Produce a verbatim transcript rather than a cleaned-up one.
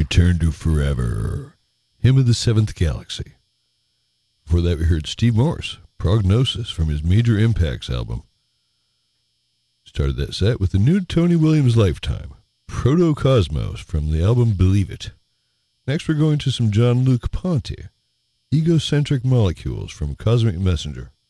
Return to Forever, Hymn of the Seventh Galaxy. Before that we heard Steve Morse, Prognosis from his Major Impacts album. Started that set with the new Tony Williams Lifetime, Protocosmos from the album Believe It. Next we're going to some Jean-Luc Ponty, Egocentric Molecules from Cosmic Messenger.